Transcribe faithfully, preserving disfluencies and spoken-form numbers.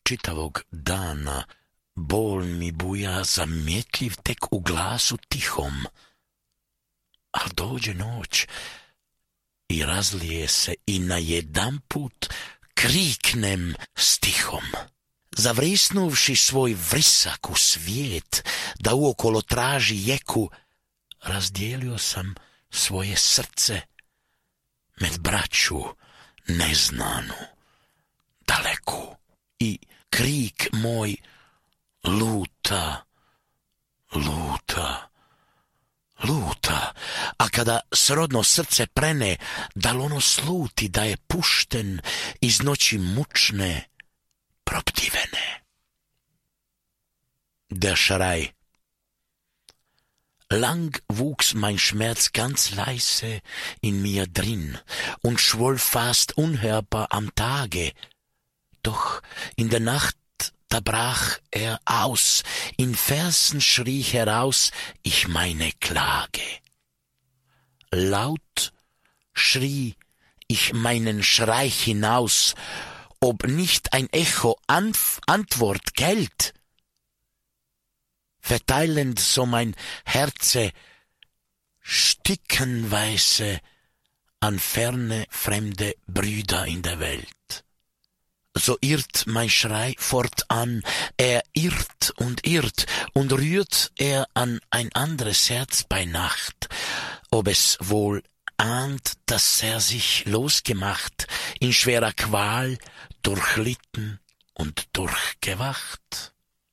čitavog dana bol mi buja zamjetljiv tek u glasu tihom, al dođe noć i razlije se i najedanput kriknem stihom. Zavrisnuvši svoj vrisak u svijet, da uokolo traži jeku, razdijelio sam svoje srce med braću neznanu, daleku. I krik moj luta, luta, luta, a kada srodno srce prene, dal ono sluti da je pušten iz noći mučne, proptivene. Der Schrei. Lang wuchs mein Schmerz ganz leise in mir drin und schwoll fast unhörbar am Tage. Doch in der Nacht, da brach er aus, in Versen schrie heraus ich meine Klage. Laut schrie ich meinen Schrei hinaus, ob nicht ein Echo Anf- Antwort gelt. Verteilend so mein Herze stickenweise an ferne, fremde Brüder in der Welt. So irrt mein Schrei fortan, er irrt und irrt, und rührt er an ein anderes Herz bei Nacht, ob es wohl ahnt, dass er sich losgemacht, in schwerer Qual durchlitten und durchgewacht.